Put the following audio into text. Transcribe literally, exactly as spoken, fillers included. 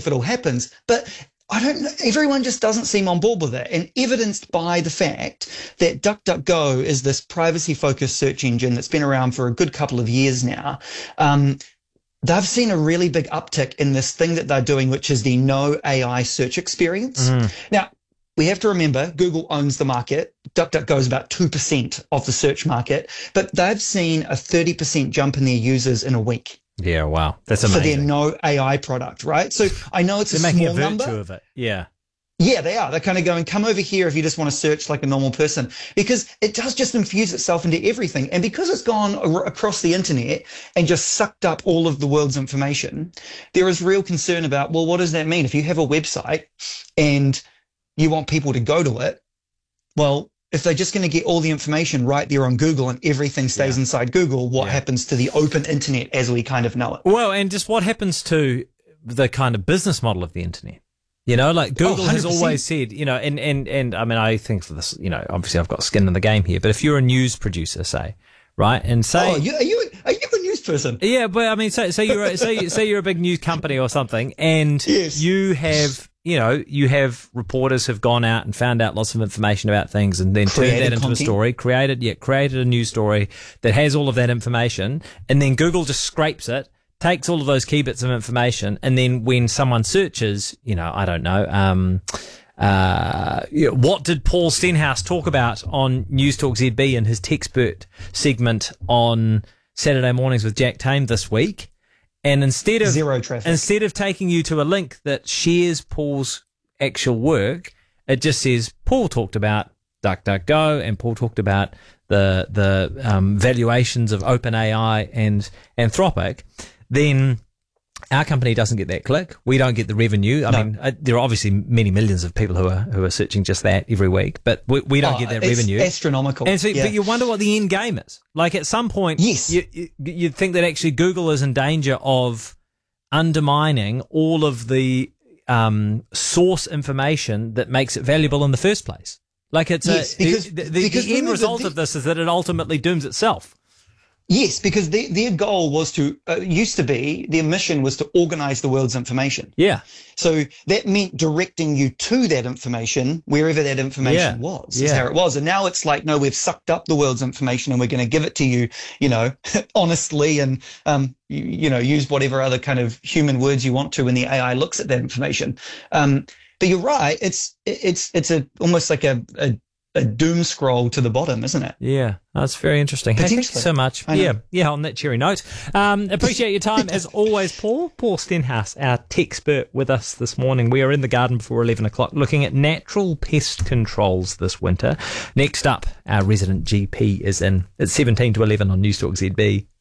if it all happens. But I don't know, everyone just doesn't seem on board with it. And evidenced by the fact that DuckDuckGo is this privacy-focused search engine that's been around for a good couple of years now. Um, they've seen a really big uptick in this thing that they're doing, which is the no A I search experience. Mm. Now, we have to remember Google owns the market. DuckDuckGo is about two percent of the search market, but they've seen a thirty percent jump in their users in a week. Yeah, wow. That's amazing. For their no A I product, right? So I know it's They're a making small a virtue number. of it. Yeah. Yeah, they are. They're kind of going, come over here if you just want to search like a normal person, because it does just infuse itself into everything. And because it's gone ar- across the internet and just sucked up all of the world's information, there is real concern about, well, what does that mean? If you have a website and you want people to go to it, well, if they're just going to get all the information right there on Google and everything stays yeah. inside Google, what yeah. happens to the open internet as we kind of know it? Well, and just what happens to the kind of business model of the internet? You know, like Google oh, has always said, you know, and, and, and I mean, I think for this, you know, obviously I've got skin in the game here, but if you're a news producer, say, right, and say, oh, you, are you are you a news person? Yeah, but I mean, say say you're a, say say you're a big news company or something, and yes. you have, you know, you have reporters have gone out and found out lots of information about things, and then created turned that into content. a story, created yeah, created a news story that has all of that information, and then Google just scrapes it, takes all of those key bits of information, and then when someone searches, you know, I don't know, um, uh, you know, what did Paul Stenhouse talk about on News Talk Z B in his Techspert segment on Saturday mornings with Jack Tame this week? And instead of zero traffic, instead of taking you to a link that shares Paul's actual work, it just says Paul talked about DuckDuckGo and Paul talked about the the um, valuations of OpenAI and Anthropic. Then our company doesn't get that click. We don't get the revenue. I no. mean, uh, there are obviously many millions of people who are who are searching just that every week, but we, we don't oh, get that it's revenue. Astronomical. And so, yeah. But you wonder what the end game is. Like at some point, yes. you, you, you'd think that actually Google is in danger of undermining all of the um, source information that makes it valuable in the first place. Like it's yes, a, because, the, the, because the end result the, of this is that it ultimately dooms itself. Yes, because their, their goal was to, uh, used to be, their mission was to organize the world's information. Yeah. So that meant directing you to that information, wherever that information yeah. was, yeah. is how it was. And now it's like, no, we've sucked up the world's information and we're going to give it to you, you know, honestly, and, um, you, you know, use whatever other kind of human words you want to when the A I looks at that information. Um, but you're right. It's, it's, it's a, almost like a, a, a doom scroll to the bottom, isn't it? Yeah, that's very interesting. Hey, thank you so much. Yeah, yeah. On that cheery note, um, appreciate your time as always, Paul. Paul Stenhouse, our Techspert, with us this morning. We are in the garden before eleven o'clock, looking at natural pest controls this winter. Next up, our resident G P is in. It's seventeen to eleven on News Talk Z B.